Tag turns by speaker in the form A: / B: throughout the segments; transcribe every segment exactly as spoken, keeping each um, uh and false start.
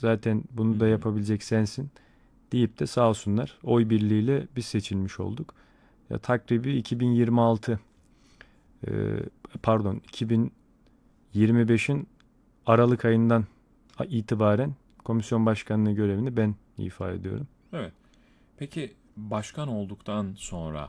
A: Zaten bunu da yapabilecek sensin deyip de sağ olsunlar oy birliğiyle biz seçilmiş olduk. Ya takribi iki bin yirmi altı e, pardon iki bin yirmi beşin Aralık ayından itibaren komisyon başkanlığı görevini ben ifa ediyorum.
B: Evet. Peki başkan olduktan sonra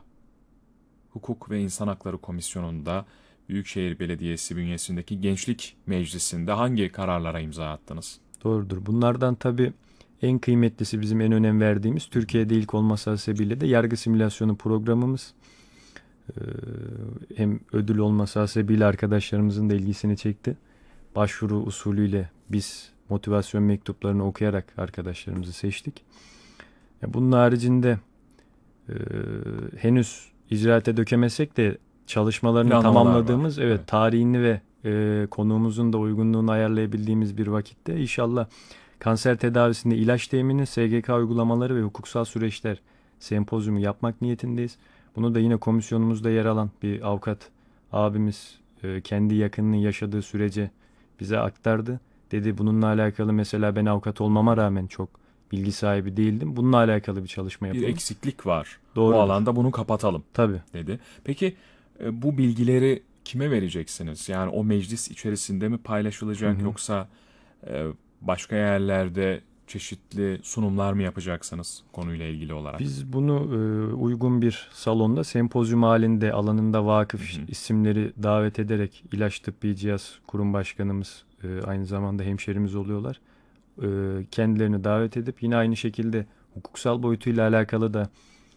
B: Hukuk ve İnsan Hakları Komisyonu'nda Büyükşehir Belediyesi bünyesindeki Gençlik Meclisi'nde hangi kararlara imza attınız?
A: Doğrudur. Bunlardan tabii en kıymetlisi bizim en önem verdiğimiz Türkiye'de ilk olması hasebiyle de yargı simülasyonu programımız. Ee, hem ödül olması hasebiyle arkadaşlarımızın da ilgisini çekti. Başvuru usulüyle biz motivasyon mektuplarını okuyarak arkadaşlarımızı seçtik. Bunun haricinde e, henüz icraate dökemesek de çalışmalarını
B: Planlamalar
A: tamamladığımız
B: var.
A: evet,
B: Evet.
A: tarihini ve e, konuğumuzun da uygunluğunu ayarlayabildiğimiz bir vakitte inşallah kanser tedavisinde ilaç temini, S G K uygulamaları ve hukuksal süreçler sempozyumu yapmak niyetindeyiz. Bunu da yine komisyonumuzda yer alan bir avukat abimiz e, kendi yakınının yaşadığı sürece bize aktardı. Dedi bununla alakalı mesela ben avukat olmama rağmen çok bilgi sahibi değildim. Bununla alakalı bir çalışma
B: Bir
A: yapalım.
B: eksiklik var.
A: Doğrudur.
B: Bu alanda bunu kapatalım
A: Tabii.
B: dedi. Peki e, bu bilgileri kime vereceksiniz? Yani o meclis içerisinde mi paylaşılacak,
A: Hı hı.
B: yoksa e, başka yerlerde çeşitli sunumlar mı yapacaksınız konuyla ilgili olarak?
A: Biz bunu e, uygun bir salonda sempozyum halinde alanında vakıf
B: Hı hı.
A: isimleri davet ederek İlaç Tıbbi Cihaz Kurum Başkanımız e, aynı zamanda hemşerimiz oluyorlar. E, kendilerini davet edip yine aynı şekilde hukuksal boyutuyla alakalı da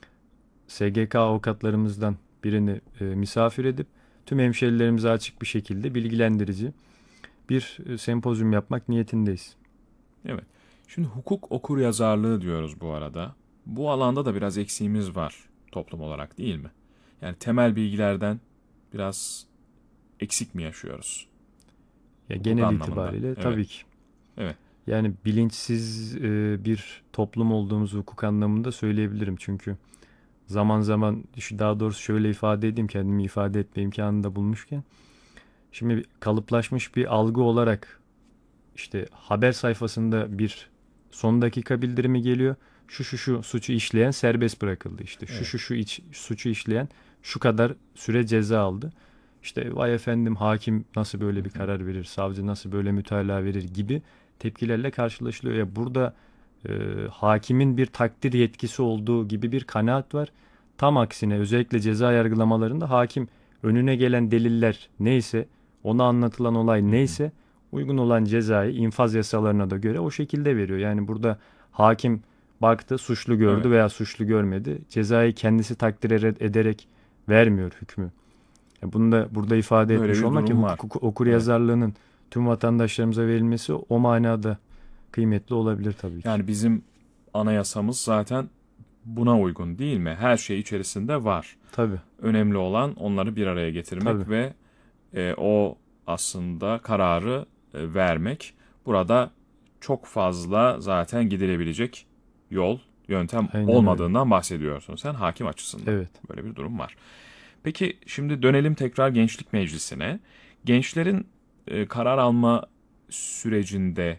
A: S G K avukatlarımızdan birini e, misafir edip tüm hemşerilerimize açık bir şekilde bilgilendirici bir e, sempozyum yapmak niyetindeyiz.
B: Evet. Şimdi hukuk okuryazarlığı diyoruz bu arada. Bu alanda da biraz eksiğimiz var toplum olarak, değil mi? Yani temel bilgilerden biraz eksik mi yaşıyoruz?
A: Ya
B: Hukuk
A: genel
B: anlamında.
A: itibariyle
B: Evet.
A: tabii ki.
B: Evet.
A: Yani bilinçsiz e, bir toplum olduğumuzu hukuk anlamında söyleyebilirim. Çünkü zaman zaman, şu daha doğrusu şöyle ifade edeyim, kendimi ifade etme imkanını da bulmuşken. Şimdi kalıplaşmış bir algı olarak işte haber sayfasında bir son dakika bildirimi geliyor. Şu şu şu suçu işleyen serbest bırakıldı işte. Şu
B: Evet.
A: şu şu iç, suçu işleyen şu kadar süre ceza aldı. İşte vay efendim hakim nasıl böyle bir karar verir, savcı nasıl böyle mütalaa verir gibi tepkilerle karşılaşılıyor. Ya burada e, hakimin bir takdir yetkisi olduğu gibi bir kanaat var. Tam aksine özellikle ceza yargılamalarında hakim önüne gelen deliller neyse, ona anlatılan olay neyse uygun olan cezayı infaz yasalarına da göre o şekilde veriyor. Yani burada hakim baktı, suçlu gördü
B: Evet.
A: veya suçlu görmedi. Cezayı kendisi takdir ederek vermiyor hükmü. Yani bunu da burada ifade
B: Böyle
A: etmiş
B: bir
A: olmak ki
B: durum var.
A: hukuk
B: Evet.
A: okuryazarlığının tüm vatandaşlarımıza verilmesi o manada kıymetli olabilir tabii ki.
B: Yani bizim anayasamız zaten buna uygun, değil mi? Her şey içerisinde var.
A: Tabii.
B: Önemli olan onları bir araya getirmek
A: Tabii.
B: ve e, o aslında kararı e, vermek. Burada çok fazla zaten gidilebilecek yol, yöntem
A: Aynen
B: olmadığından
A: öyle.
B: bahsediyorsun sen hakim açısından.
A: Evet.
B: Böyle bir durum var. Peki şimdi dönelim tekrar Gençlik Meclisi'ne. Gençlerin e, karar alma sürecinde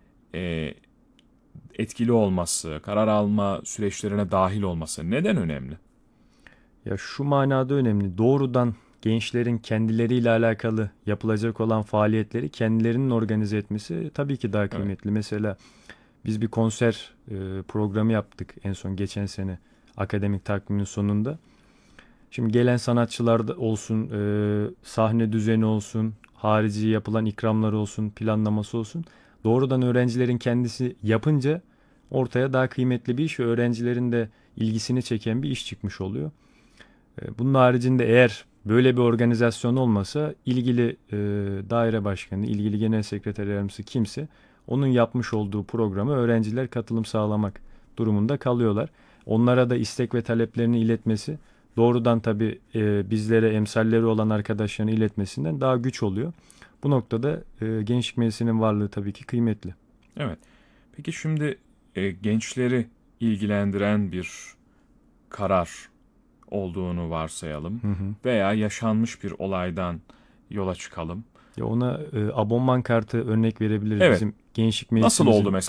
B: e, etkili olması, karar alma süreçlerine dahil olması neden önemli?
A: Ya şu manada önemli. Doğrudan gençlerin kendileriyle alakalı yapılacak olan faaliyetleri kendilerinin organize etmesi tabii ki daha
B: Evet.
A: kıymetli. Mesela biz bir konser e, programı yaptık en son geçen sene akademik takvimin sonunda. Şimdi gelen sanatçılar da olsun, e, sahne düzeni olsun, harici yapılan ikramlar olsun, planlaması olsun. Doğrudan öğrencilerin kendisi yapınca ortaya daha kıymetli bir iş ve öğrencilerin de ilgisini çeken bir iş çıkmış oluyor. E, bunun haricinde eğer böyle bir organizasyon olmasa ilgili e, daire başkanı, ilgili genel sekreter yardımcısı kimse onun yapmış olduğu programa öğrenciler katılım sağlamak durumunda kalıyorlar. Onlara da istek ve taleplerini iletmesi doğrudan tabii e, bizlere emsalleri olan arkadaşlarını iletmesinden daha güç oluyor. Bu noktada e, Gençlik Meclisi'nin varlığı tabii ki kıymetli.
B: Evet. Peki şimdi e, gençleri ilgilendiren bir karar olduğunu varsayalım
A: Hı hı.
B: veya yaşanmış bir olaydan yola çıkalım.
A: Ya ona e, abonman kartı örnek verebiliriz.
B: Evet.
A: Bizim Gençlik
B: Nasıl oldu
A: Meclisimizin
B: mesela?